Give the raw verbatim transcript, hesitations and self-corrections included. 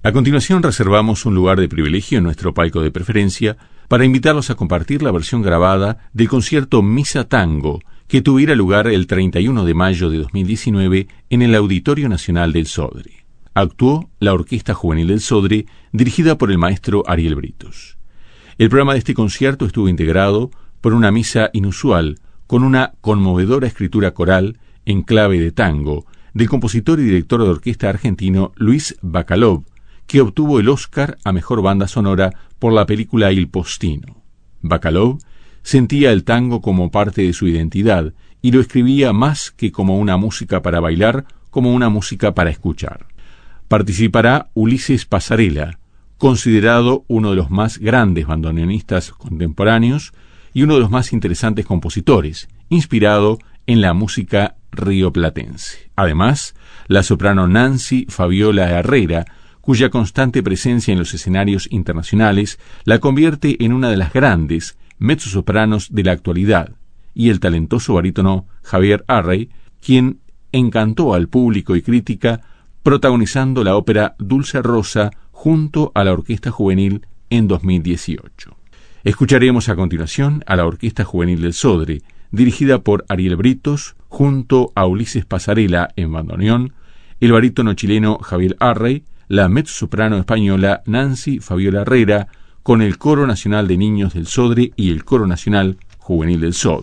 A continuación reservamos un lugar de privilegio en nuestro palco de preferencia para invitarlos a compartir la versión grabada del concierto Misa Tango que tuviera lugar el treinta y uno de mayo de dos mil diecinueve en el Auditorio Nacional del Sodre. Actuó la Orquesta Juvenil del Sodre, dirigida por el maestro Ariel Britos. El programa de este concierto estuvo integrado por una misa inusual con una conmovedora escritura coral en clave de tango del compositor y director de orquesta argentino Luis Bacalov, que obtuvo el Oscar a Mejor Banda Sonora por la película Il Postino. Bacalov sentía el tango como parte de su identidad y lo escribía más que como una música para bailar, como una música para escuchar. Participará Ulises Pasarela, considerado uno de los más grandes bandoneonistas contemporáneos y uno de los más interesantes compositores, inspirado en la música rioplatense. Además, la soprano Nancy Fabiola Herrera, cuya constante presencia en los escenarios internacionales la convierte en una de las grandes mezzosopranos de la actualidad, y el talentoso barítono Javier Arrey, quien encantó al público y crítica protagonizando la ópera Dulce Rosa junto a la Orquesta Juvenil en dos mil dieciocho. Escucharemos a continuación a la Orquesta Juvenil del Sodre, dirigida por Ariel Britos, junto a Ulises Pasarela en bandoneón, el barítono chileno Javier Arrey, la mezzosoprano española Nancy Fabiola Herrera, con el Coro Nacional de Niños del Sodre y el Coro Nacional Juvenil del Sodre.